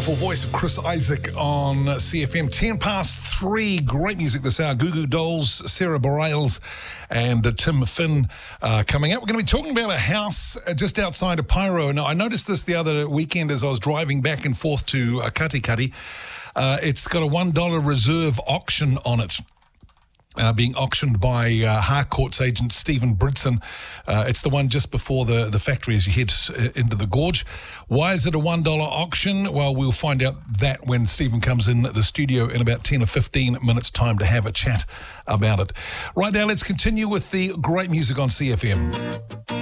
wonderful voice of Chris Isaak on CFM. 10 past 3. Great music this hour. Goo Goo Dolls, Sarah Bareilles and Tim Finn coming up. We're going to be talking about a house just outside of Pairo. Now, I noticed this the other weekend as I was driving back and forth to Katikati. It's got a $1 reserve auction on it. Being auctioned by Harcourt's agent Stephen Bridson. It's the one just before the factory as you head into the gorge. Why is it a $1 auction? Well, we'll find out that when Stephen comes in the studio in about 10 or 15 minutes' time to have a chat about it. Right now, let's continue with the great music on CFM.